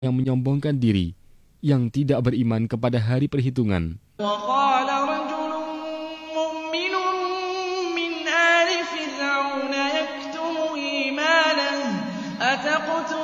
yang menyombongkan diri, yang tidak beriman kepada hari perhitungan.